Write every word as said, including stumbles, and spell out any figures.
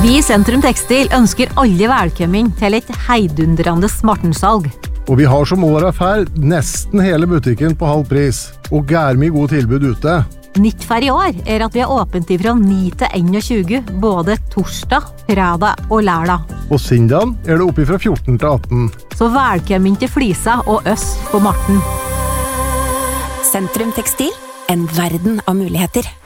Vi i Sentrum Tekstil ønsker alle velkommen til et heidundrende smartensalg. Og vi har som året fær nesten hele butikken på halv pris, og gær mye god tilbud ute. Nytt for i år er at vi har åpent fra ni til tjueen, både torsdag, fredag og lørdag. Og sindagen er det oppe fra fjorten til atten. Så velkommen til Flisa og oss på Marten. Sentrum Tekstil, en verden av muligheter.